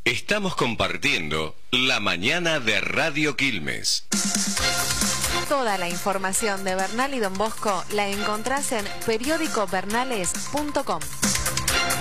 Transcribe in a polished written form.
Estamos compartiendo la mañana de Radio Quilmes. Toda la información de Bernal y Don Bosco la encontrás en periodicobernales.com.